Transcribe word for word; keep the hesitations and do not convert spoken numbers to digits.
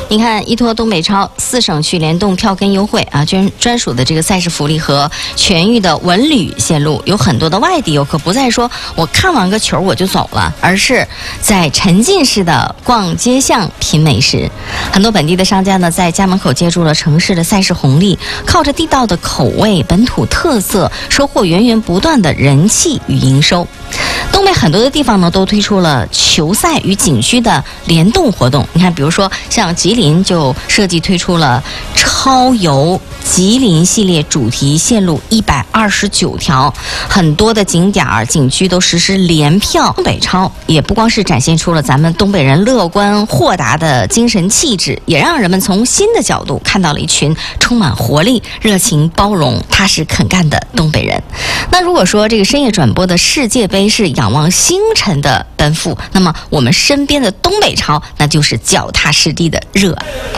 你看，依托东北超四省区联动票根优惠啊，专专属的这个赛事福利和全域的文旅线路，有很多的外地游客不再说我看完个球我就走了，而是在沉浸式的逛街巷品美食。很多本地的商家呢，在家门口借助了城市的赛事红利，靠着地道的口味、本土特色，收获源源不断的人气与营收。东北很多的地方呢，都推出了球赛与景区的联动活动。你看，比如说像吉林就设计推出了超游吉林系列主题线路一百二十九条，很多的景点儿景区都实施联票。东北超也不光是展现出了咱们东北人乐观豁达的精神气质，也让人们从新的角度看到了一群充满活力、热情包容、踏实肯干的东北人。那如果说这个深夜转播的世界杯是仰望星辰的奔赴，那么我们身边的东北超那就是脚踏实地的热爱。